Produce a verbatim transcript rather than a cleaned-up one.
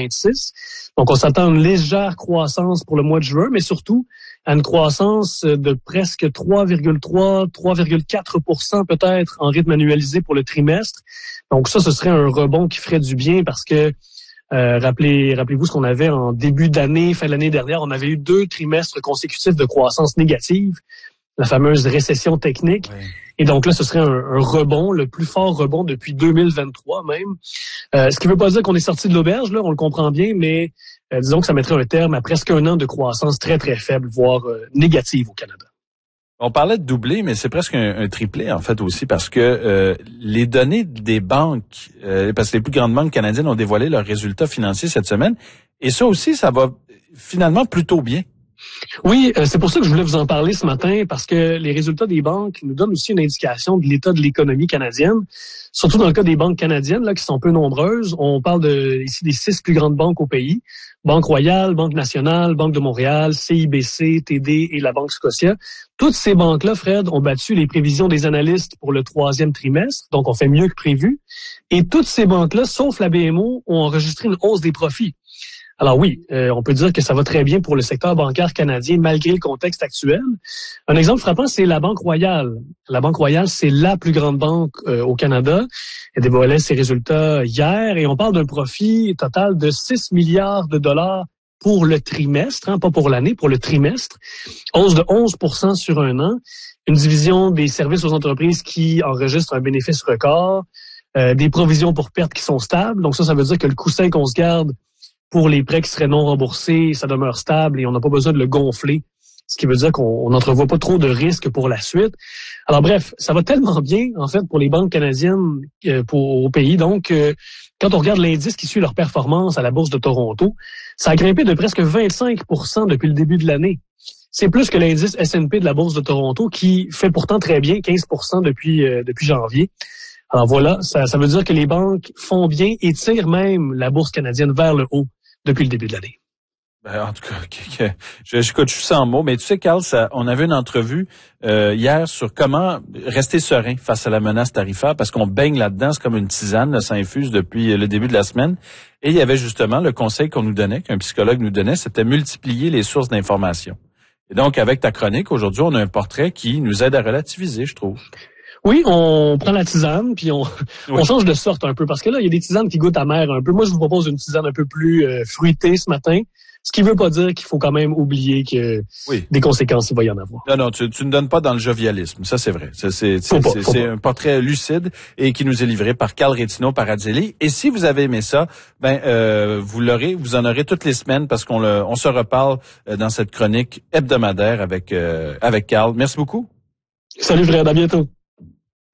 vingt-six. Donc, on s'attend à une légère croissance pour le mois de juin, mais surtout à une croissance de presque trois virgule trois, trois virgule quatre pour cent peut-être en rythme annualisé pour le trimestre. Donc ça, ce serait un rebond qui ferait du bien parce que, euh, rappelez, rappelez-vous ce qu'on avait en début d'année, fin de l'année dernière, on avait eu deux trimestres consécutifs de croissance négative, la fameuse récession technique. Oui. Et donc là, ce serait un, un rebond, le plus fort rebond depuis deux mille vingt-trois même. Euh, ce qui ne veut pas dire qu'on est sorti de l'auberge, là, on le comprend bien, mais euh, disons que ça mettrait un terme à presque un an de croissance très, très faible, voire euh, négative au Canada. On parlait de doubler, mais c'est presque un, un triplé, en fait, aussi, parce que euh, les données des banques, euh, parce que les plus grandes banques canadiennes ont dévoilé leurs résultats financiers cette semaine, et ça aussi, ça va finalement plutôt bien. Oui, euh, c'est pour ça que je voulais vous en parler ce matin, parce que les résultats des banques nous donnent aussi une indication de l'état de l'économie canadienne, surtout dans le cas des banques canadiennes, là, qui sont peu nombreuses. On parle de, ici des six plus grandes banques au pays. Banque Royale, Banque Nationale, Banque de Montréal, C I B C, T D et la Banque Scotia. Toutes ces banques-là, Fred, ont battu les prévisions des analystes pour le troisième trimestre, donc on fait mieux que prévu. Et toutes ces banques-là, sauf la B M O, ont enregistré une hausse des profits. Alors oui, euh, on peut dire que ça va très bien pour le secteur bancaire canadien malgré le contexte actuel. Un exemple frappant, c'est la Banque Royale. La Banque Royale, c'est la plus grande banque euh, au Canada. Elle dévoilait ses résultats hier et on parle d'un profit total de six milliards de dollars pour le trimestre, hein, pas pour l'année, pour le trimestre. Hausse de onze pour cent sur un an. Une division des services aux entreprises qui enregistre un bénéfice record. Euh, des provisions pour pertes qui sont stables. Donc ça, ça veut dire que le coussin qu'on se garde pour les prêts qui seraient non remboursés, ça demeure stable et on n'a pas besoin de le gonfler, ce qui veut dire qu'on n'entrevoit pas trop de risques pour la suite. Alors bref, ça va tellement bien, en fait, pour les banques canadiennes euh, pour, au pays. Donc, euh, quand on regarde l'indice qui suit leur performance à la Bourse de Toronto, ça a grimpé de presque vingt-cinq pour cent depuis le début de l'année. C'est plus que l'indice S and P de la Bourse de Toronto qui fait pourtant très bien, quinze pour cent depuis, euh, depuis janvier. Alors voilà, ça, ça veut dire que les banques font bien et tirent même la Bourse canadienne vers le haut depuis le début de l'année. Ben, en tout cas, okay, okay. je, je coach sans mots, mais tu sais, Carl, ça, on avait une entrevue euh, hier sur comment rester serein face à la menace tarifaire, parce qu'on baigne là-dedans, c'est comme une tisane, là, ça infuse depuis le début de la semaine. Et il y avait justement le conseil qu'on nous donnait, qu'un psychologue nous donnait, c'était multiplier les sources d'information. Et donc, avec ta chronique, aujourd'hui, on a un portrait qui nous aide à relativiser, je trouve. Oui, on prend la tisane, puis on, oui. on change de sorte un peu, parce que là, il y a des tisanes qui goûtent amères un peu. Moi, je vous propose une tisane un peu plus euh, fruitée ce matin, ce qui veut pas dire qu'il faut quand même oublier que oui. des conséquences, il va y en avoir. Non, non, tu, tu ne donnes pas dans le jovialisme, ça c'est vrai. C'est, c'est, c'est, pas, c'est, c'est un portrait lucide et qui nous est livré par Carl Rétinaud Paradzelli. Et si vous avez aimé ça, ben euh, vous l'aurez, vous en aurez toutes les semaines parce qu'on le, on se reparle dans cette chronique hebdomadaire avec euh, avec Carl. Merci beaucoup. Salut Fred, à bientôt.